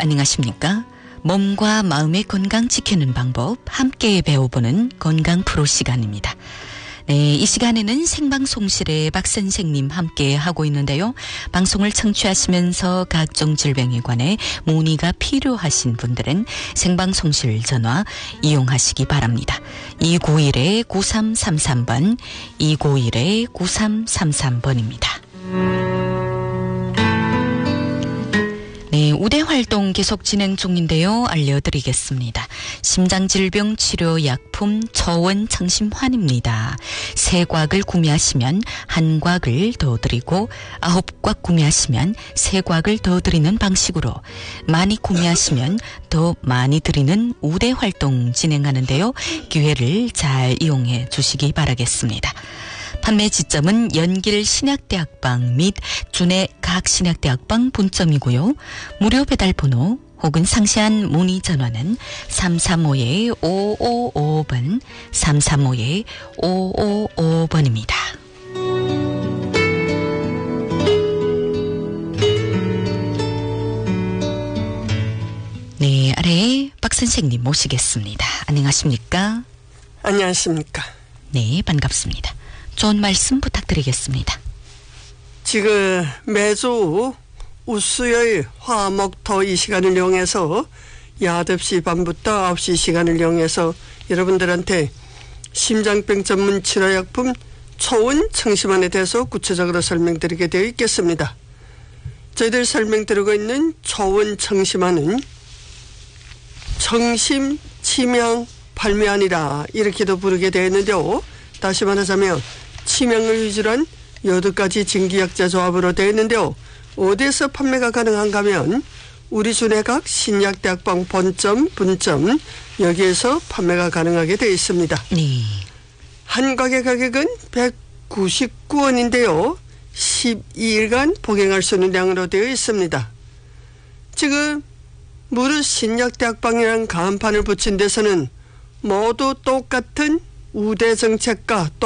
안녕하십니까? 몸과 마음의 건강 지키는 방법 함께 배워보는 건강 프로 시간입니다. 네, 이 시간에는 생방송실에 박 선생님 함께 하고 있는데요. 방송을 청취하시면서 각종 질병에 관해 문의가 필요하신 분들은 생방송실 전화 이용하시기 바랍니다. 291-9333번, 291-9333번입니다. 네, 우대 활동 계속 진행 중인데요. 알려드리겠습니다. 심장질병 치료 약품 초원청심환입니다. 3곽을 구매하시면 1곽을 더 드리고 9곽 구매하시면 3곽을 더 드리는 방식으로 많이 구매하시면 더 많이 드리는 우대 활동 진행하는데요. 기회를 잘 이용해 주시기 바라겠습니다. 판매 지점은 연길 신약대학방 및 준해 각 신약대학방 분점이고요. 무료 배달번호 혹은 상세한 문의 전화는 335-555번, 335-555번입니다. 네, 아래 박 선생님 모시겠습니다. 안녕하십니까? 안녕하십니까? 네, 반갑습니다. 좋은 말씀 부탁드리겠습니다. 지금 매주 우수의 화목토 이 시간을 이용해서 8시 반부터 9시 시간을 이용해서 여러분들한테 심장병 전문 치료약품 초원청심환에 대해서 구체적으로 설명드리게 되어 있겠습니다. 저희들 설명드리고 있는 초원청심환은 청심, 치명, 발매환이라 이렇게도 부르게 되어 있는데요. 다시 말하자면 치명을 위주로 한 8가지 진기약자 조합으로 되어 있는데요. 어디에서 판매가 가능한가 하면 우리 준해각 신약대학방 본점, 분점 여기에서 판매가 가능하게 되어 있습니다. 네. 한 곽의 가격은 199원인데요. 12일간 복용할 수 있는 양으로 되어 있습니다. 지금 무릇 신약대학방이라는 간판을 붙인 데서는 모두 똑같은 우대 정책과